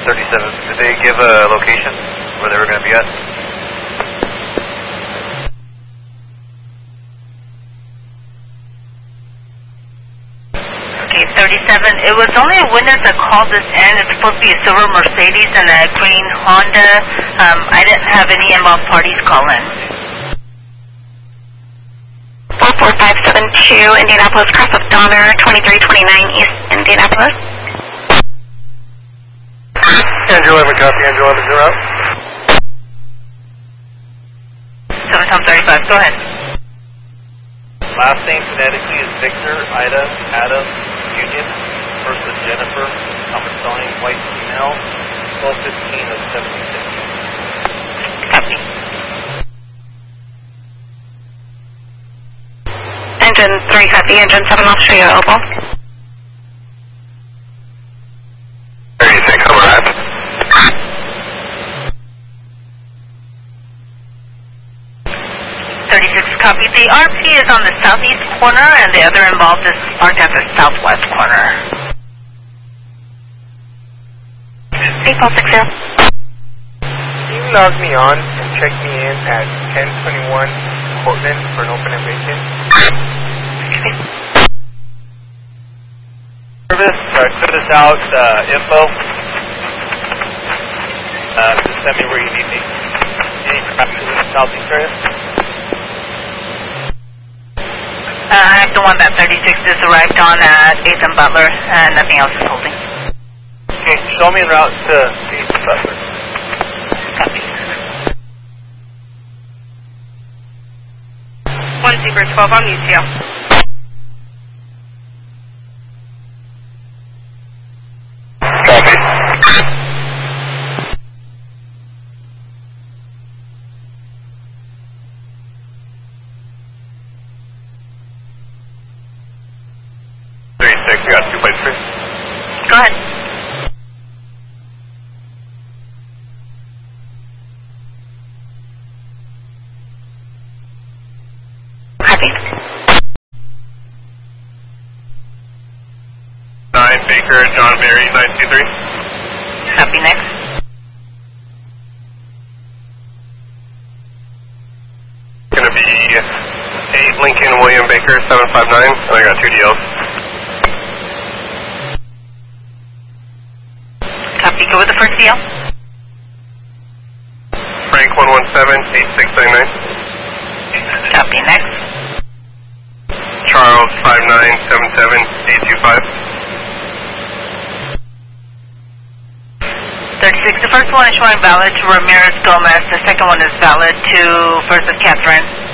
37. Did they give a location where they were going to be at? Okay, 37. It was only a witness that called this in. It's supposed to be a silver Mercedes and a green Honda. I didn't have any involved parties call in. 44572 Indianapolis, cross of Donner, 2329 East Indianapolis. Andrew 11, copy. Andrew 11, you're out. 7 times 35, go ahead. Last name phonetically is Victor, Ida, Adam, Union. First is Jennifer. Common spelling, white female. 1215 of 76. Copy. Engine 3 copy, engine 7 I'll show you oval. 36, come arrive. 36 copy. The RP is on the southeast corner and the other involved is parked at the southwest corner. 3460. Can you log me on and check me in at 1021 Portland for an open and vacant? Service, fill this out, info. Just send me where you need me. Any traffic in the southeast area? I have the one that 36 just arrived on at 8th and Butler and nothing else is holding. Okay, show me en route to 8th and Butler. Copy. 1 Zebra 12 on UCL. Copy. We got 2 plates free. Go ahead. Copy. 9 Baker, John Berry, 923. Copy next. Gonna be 8 Lincoln William Baker, 759. And I got 2 DLs. Copy. Go with the first deal. Frank 117, 8699. Copy next. Charles 5977, 825. 36. The first one is showing valid to Ramirez Gomez. The second one is valid to versus Catherine.